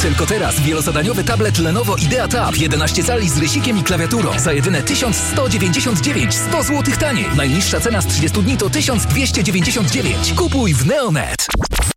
Tylko teraz wielozadaniowy tablet Lenovo Idea Tab 11 cali z rysikiem i klawiaturą za jedyne 1199, 100 zł taniej. Najniższa cena z 30 dni to 1299. Kupuj w Neonet.